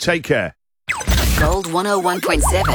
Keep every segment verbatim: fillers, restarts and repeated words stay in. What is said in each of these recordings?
Take care. Gold one oh one point seven.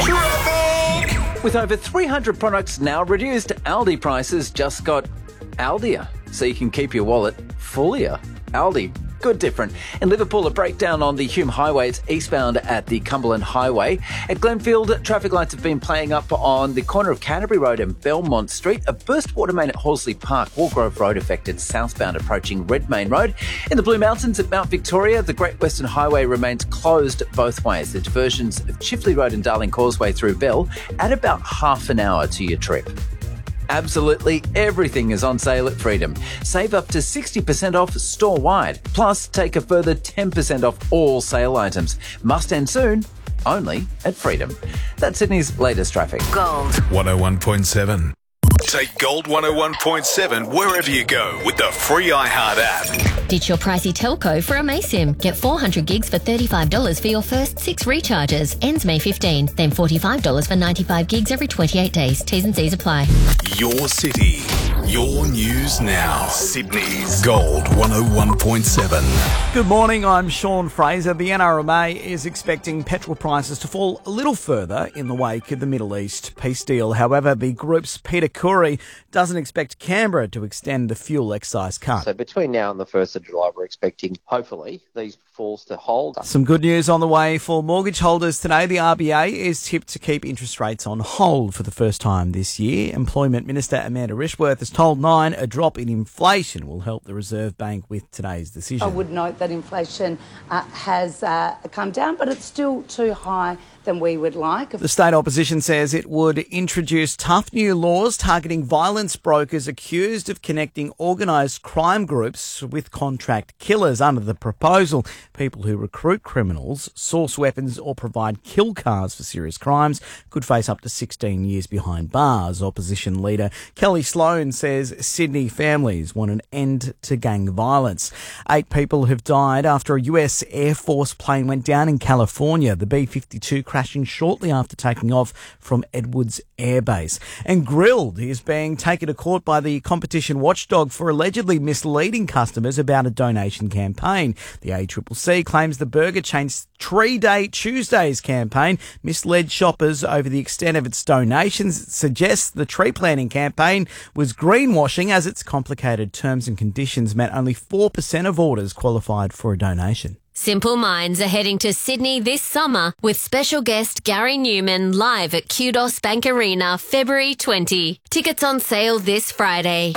With over three hundred products now reduced, Aldi prices just got Aldier, so you can keep your wallet fullier. Aldi, good different. In Liverpool, a breakdown on the Hume Highway. It's eastbound at the Cumberland Highway. At Glenfield, traffic lights have been playing up on the corner of Canterbury Road and Belmont Street. A burst water main at Horsley Park. Wargrove Road affected southbound approaching Redmayne Road. In the Blue Mountains at Mount Victoria, the Great Western Highway remains closed both ways. The diversions of Chifley Road and Darling Causeway through Bell add about half an hour to your trip. Absolutely everything is on sale at Freedom. Save up to sixty percent off store-wide. Plus, take a further ten percent off all sale items. Must end soon, only at Freedom. That's Sydney's latest traffic. Gold one oh one point seven. Take Gold one oh one point seven wherever you go with the free iHeart app. Ditch your pricey telco for Amaysim. Get four hundred gigs for thirty-five dollars for your first six recharges. Ends May fifteenth. Then forty-five dollars for ninety-five gigs every twenty-eight days. T's and C's apply. Your city, your news now. Sydney's Gold one oh one point seven. Good morning, I'm Sean Fraser. The N R M A is expecting petrol prices to fall a little further in the wake of the Middle East peace deal. However, the group's Peter Curry doesn't expect Canberra to extend the fuel excise cut. So between now and the first of July, we're expecting, hopefully, these falls to hold. Some good news on the way for mortgage holders today. The R B A is tipped to keep interest rates on hold for the first time this year. Employment Minister Amanda Rishworth has told Nine a drop in inflation will help the Reserve Bank with today's decision. I would note that inflation uh, has uh, come down, but it's still too high than we would like. The state opposition says it would introduce tough new laws targeting violence brokers accused of connecting organised crime groups with contract killers. Under the proposal, people who recruit criminals, source weapons or provide kill cars for serious crimes could face up to sixteen years behind bars. Opposition leader Kelly Sloan says Sydney families want an end to gang violence. Eight people have died after a U S Air Force plane went down in California. The B fifty-two crashing shortly after taking off from Edwards Air Base. And Grilled is being taken to court by the competition watchdog for allegedly misleading customers about a donation campaign. The A C C C claims the burger chain's three-day Tuesdays campaign misled shoppers over the extent of its donations. It suggests the tree planting campaign was greenwashing as its complicated terms and conditions meant only four percent of orders qualified for a donation. Simple Minds are heading to Sydney this summer with special guest Gary Newman live at Kudos Bank Arena February twentieth. Tickets on sale this Friday.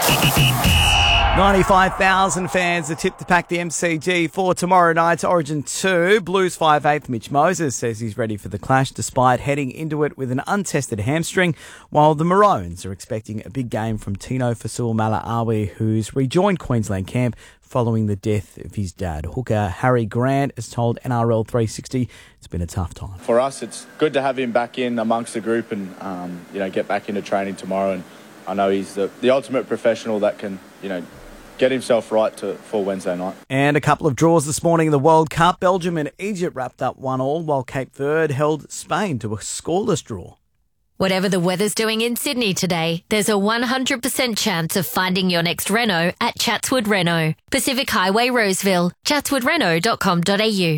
ninety-five thousand fans are tipped to pack the M C G for tomorrow night's Origin two. Blues five eighth Mitch Moses says he's ready for the clash despite heading into it with an untested hamstring, while the Maroons are expecting a big game from Tino Fasul-Malaawi, who's rejoined Queensland camp following the death of his dad. Hooker Harry Grant has told N R L three sixty it's been a tough time. For us, it's good to have him back in amongst the group and um, you know get back into training tomorrow. And I know he's the, the ultimate professional that can you know get himself right to, for Wednesday night. And a couple of draws this morning in the World Cup. Belgium and Egypt wrapped up one all, while Cape Verde held Spain to a scoreless draw. Whatever the weather's doing in Sydney today, there's a one hundred percent chance of finding your next Renault at Chatswood Renault. Pacific Highway, Roseville. chatswood renault dot com dot a u.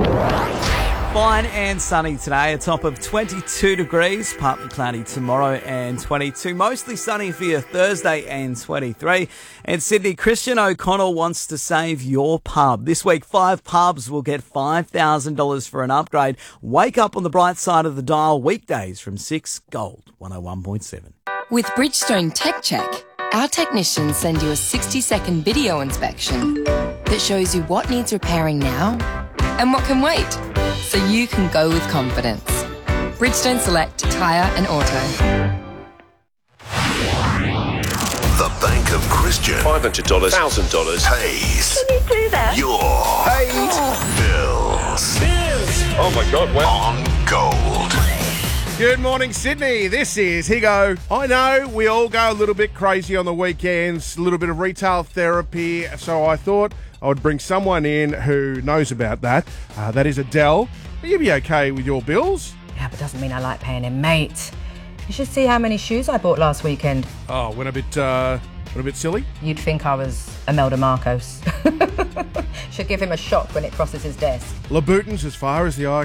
Fine and sunny today, a top of twenty-two degrees, partly cloudy tomorrow and twenty-two, mostly sunny for your Thursday and twenty-three. And Sydney, Christian O'Connell wants to save your pub. This week, five pubs will get five thousand dollars for an upgrade. Wake up on the bright side of the dial weekdays from six. Gold one oh one point seven. With Bridgestone Tech Check, our technicians send you a sixty second video inspection that shows you what needs repairing now and what can wait, so you can go with confidence. Bridgestone Select Tyre and Auto. The Bank of Christian. five hundred dollars, one thousand dollars. Pays. Can you do that? Your bills. Bills. Oh my God, wow. On Gold. Good morning, Sydney. This is Higo. I know we all go a little bit crazy on the weekends, a little bit of retail therapy, so I thought I would bring someone in who knows about that. Uh, that is Adele. Will you be okay with your bills? Yeah, but doesn't mean I like paying him, mate. You should see how many shoes I bought last weekend. Oh, went a bit, uh, went a bit silly? You'd think I was Imelda Marcos. Should give him a shock when it crosses his desk. Louboutins as far as the eye